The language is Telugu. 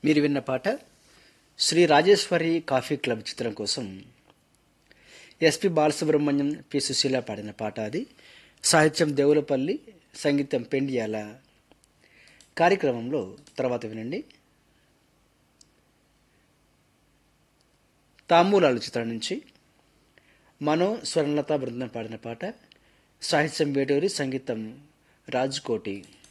మీరు విన్న పాట శ్రీ రాజేశ్వరి కాఫీ క్లబ్ చిత్రం కోసం ఎస్పి బాలసుబ్రహ్మణ్యం, పి సుశీల పాడిన పాట. అది సాహిత్యం దేవులపల్లి, సంగీతం పెండియాల. కార్యక్రమంలో తర్వాత వినండి తాంబూలాలు చిత్రం నుంచి మనో స్వర్ణలత బృందం పాడిన పాట. సాహిత్యం వేటూరి, సంగీతం రాజ్కోటి.